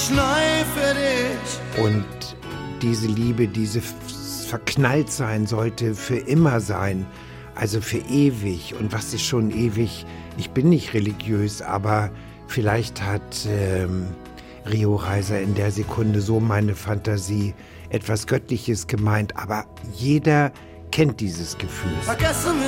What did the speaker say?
Schnei für dich. Und diese Liebe, diese Verknalltsein sollte für immer sein, also für ewig. Und was ist schon ewig? Ich bin nicht religiös, aber vielleicht hat Rio Reiser in der Sekunde so meine Fantasie etwas Göttliches gemeint. Aber jeder kennt dieses Gefühl. Vergessen